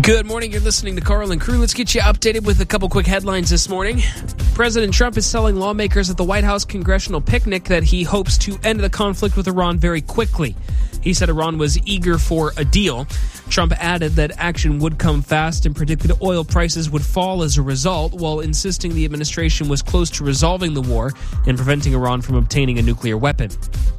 Good morning. You're listening to Carl and Crew. Let's get you updated with a couple quick headlines this morning. President Trump is telling lawmakers at the White House congressional picnic that he hopes to end the conflict with Iran very quickly. He said Iran was eager for a deal. Trump added that action would come fast and predicted oil prices would fall as a result, while insisting the administration was close to resolving the war and preventing Iran from obtaining a nuclear weapon.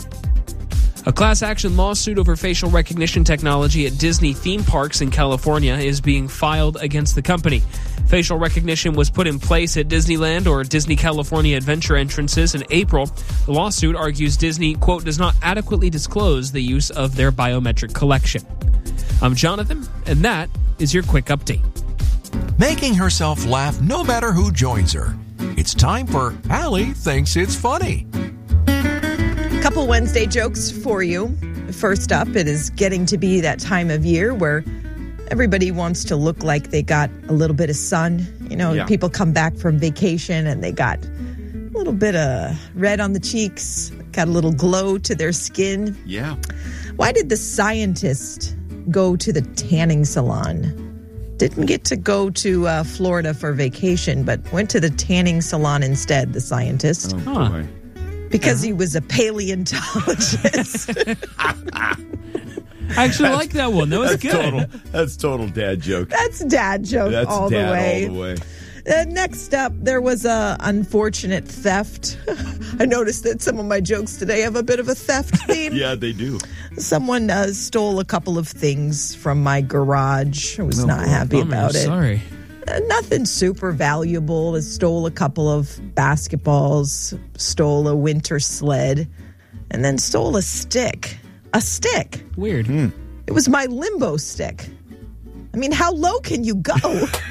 A class action lawsuit over facial recognition technology at Disney theme parks in California is being filed against the company. Facial recognition was put in place at Disneyland or Disney California Adventure entrances in April. The lawsuit argues Disney, quote, does not adequately disclose the use of their biometric collection. I'm Jonathan, and that is your quick update. Making herself laugh no matter who joins her. It's time for Allie Thinks It's Funny. Couple Wednesday jokes for you. First up, it is getting to be that time of year where everybody wants to look like they got a little bit of sun. People come back from vacation and they got a little bit of red on the cheeks, got a little glow to their skin. Yeah. Why did the scientist go to the tanning salon? Didn't get to go to Florida for vacation, but went to the tanning salon instead, the scientist. Oh, boy. Because he was a paleontologist. I actually like that one. That was good. That's total dad joke. That's dad joke all the way. Next up, there was a unfortunate theft. I noticed that some of my jokes today have a bit of a theft theme. Yeah, they do. Someone stole a couple of things from my garage. I was not happy about it. Sorry. Nothing super valuable. They stole a couple of basketballs, stole a winter sled, and then stole a stick. A stick. Weird. It was my limbo stick. I mean, how low can you go?